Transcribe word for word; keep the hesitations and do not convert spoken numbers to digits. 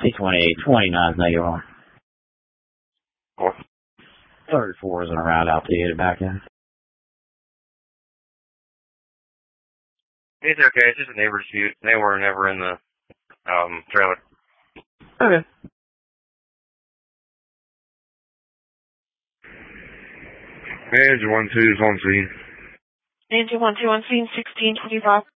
C twenty-eight, twenty-nine is negative one. What? thirty-four is in a round out to get it back in. It's okay, it's just a neighbor dispute. They were never in the um trailer. Okay. Manager one two is on scene. Manager one two on scene, sixteen twenty-five.